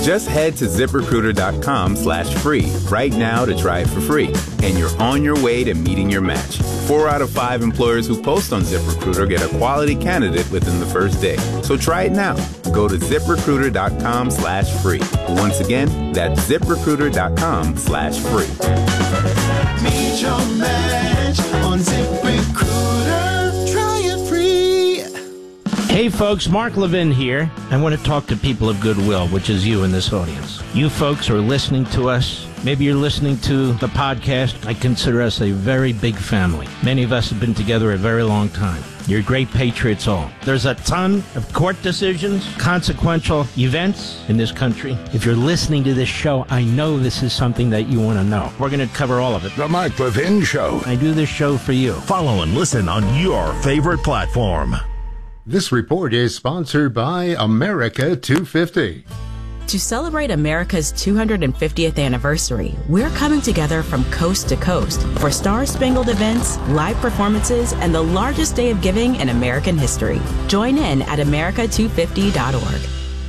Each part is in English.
Just head to ZipRecruiter.com/free right now to try it for free, and you're on your way to meeting your match. 4 out of 5 employers who post on ZipRecruiter get a quality candidate within the first day. So try it now. Go to ZipRecruiter.com/free. Once again, that's ZipRecruiter.com/free. Meet your match on ZipRecruiter. Try it free. Hey folks, Mark Levin here. I want to talk to people of goodwill, which is you in this audience. You folks are listening to us. Maybe you're listening to the podcast. I consider us a very big family. Many of us have been together a very long time. You're great patriots all. There's a ton of court decisions, consequential events in this country. If you're listening to this show, I know this is something that you want to know. We're going to cover all of it. The Mark Levin Show. I do this show for you. Follow and listen on your favorite platform. This report is sponsored by America 250. To celebrate America's 250th anniversary, we're coming together from coast to coast for star-spangled events, live performances, and the largest day of giving in American history. Join in at America250.org.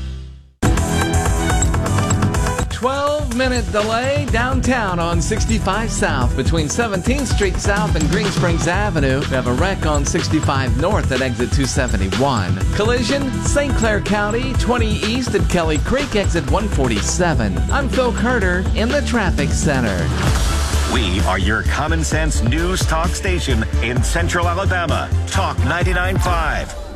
12-minute delay downtown on 65 South between 17th Street South and Green Springs Avenue. We have a wreck on 65 North at exit 271. Collision, St. Clair County, 20 East at Kelly Creek, exit 147. I'm Phil Carter in the Traffic Center. We are your common sense news talk station in Central Alabama. Talk 99.5.